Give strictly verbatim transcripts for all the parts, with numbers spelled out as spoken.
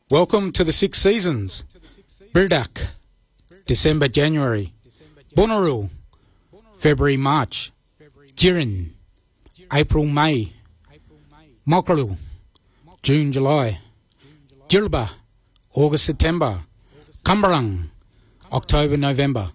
Welcome to the Six Seasons. Birdak, December, January. Bonnaroo, February, March. Jirin, April, May. Mokalu, June, July. Jilba, August, September. Cumberland, October, November.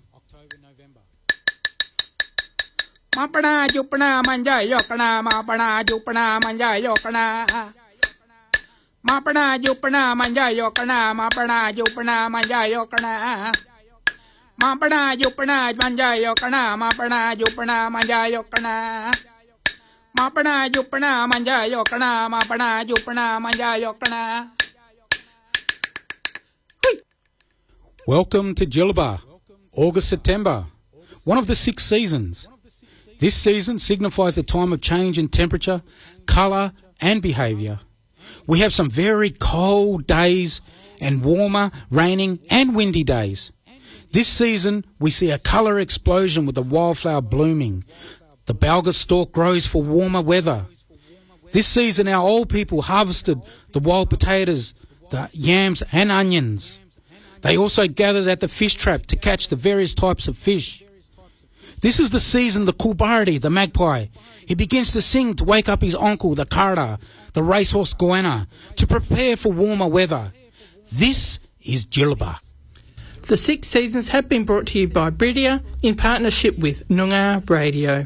Mapana jupana manja yokana mapana jupana manja yokana Mapana jupana manja yokana mapana jupana manja yokana Mapana jupana manja yokana mapana jupana manja yokana Mapana jupana manja yokana mapana jupana manja yokana. Welcome to Jilba, August, September, one of the six seasons. This season signifies the time of change in temperature, colour and behaviour. We have some very cold days and warmer, raining and windy days. This season we see a colour explosion with the wildflower blooming. The Balga stalk grows for warmer weather. This season our old people harvested the wild potatoes, the yams and onions. They also gathered at the fish trap to catch the various types of fish. This is the season the Kulbardi, the magpie, he begins to sing to wake up his uncle, the Karda, the racehorse Goanna, to prepare for warmer weather. This is Jilba. The Six Seasons have been brought to you by Bridia in partnership with Noongar Radio.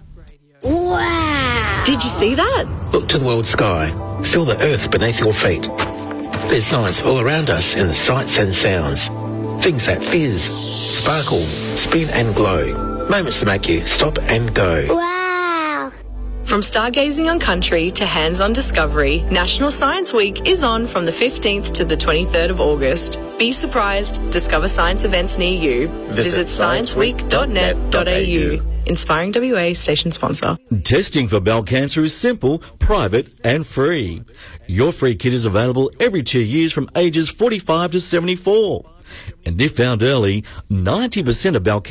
Wow! Did you see that? Look to the world sky. Feel the earth beneath your feet. There's science all around us in the sights and sounds. Things that fizz, sparkle, spin and glow. Moments to make you stop and go. Wow! From stargazing on country to hands-on discovery, National Science Week is on from the fifteenth to the twenty-third of August. Be surprised. Discover science events near you. Visit science week dot net dot a u. Inspiring W A station sponsor. Testing for bowel cancer is simple, private and free. Your free kit is available every two years from ages forty-five to seventy-four. And if found early, ninety percent of bowel cancer